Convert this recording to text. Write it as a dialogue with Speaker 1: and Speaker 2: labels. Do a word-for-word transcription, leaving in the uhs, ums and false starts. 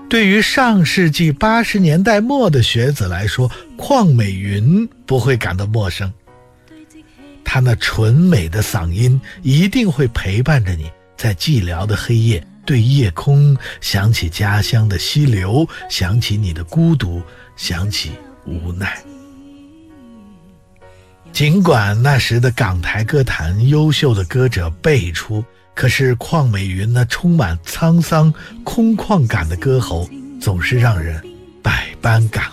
Speaker 1: 对于上世纪八十年代末的学子来说，邝美云不会感到陌生。她那纯美的嗓音一定会陪伴着你，在寂寥的黑夜，对夜空想起家乡的溪流，想起你的孤独，想起无奈。尽管那时的港台歌坛优秀的歌者辈出，可是邝美云那充满沧桑空旷感的歌喉总是让人百般感